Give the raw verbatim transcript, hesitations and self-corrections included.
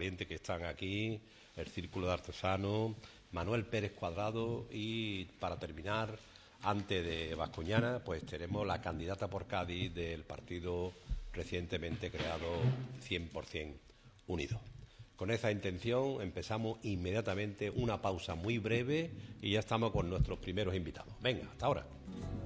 valientes que están aquí, el Círculo de Artesanos, Manuel Pérez Cuadrado y, para terminar, antes de Vascuñana, pues tenemos la candidata por Cádiz del partido recientemente creado cien por ciento Unido. Con esa intención empezamos inmediatamente una pausa muy breve y ya estamos con nuestros primeros invitados. Venga, hasta ahora.